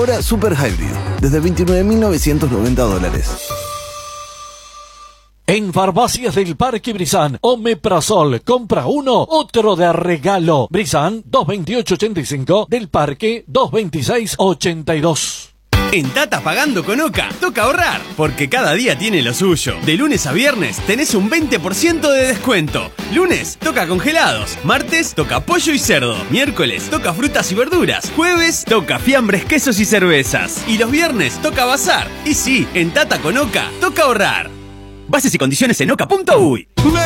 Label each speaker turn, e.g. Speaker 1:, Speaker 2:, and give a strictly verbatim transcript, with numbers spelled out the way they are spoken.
Speaker 1: Ahora Super Hybrid, desde veintinueve mil novecientos noventa dólares.
Speaker 2: En Farmacias del Parque Brizán, Omeprazol, compra uno, otro de regalo. Brizán, dos veintiocho ochenta y cinco, del Parque, dos veintiséis ochenta y dos.
Speaker 3: En Tata Pagando con Oca, toca ahorrar, porque cada día tiene lo suyo. De lunes a viernes tenés un veinte por ciento de descuento. Lunes, toca congelados. Martes, toca pollo y cerdo. Miércoles, toca frutas y verduras. Jueves, toca fiambres, quesos y cervezas. Y los viernes, toca bazar. Y sí, en Tata con Oca, toca ahorrar. Bases y condiciones en oca punto uy.
Speaker 4: Me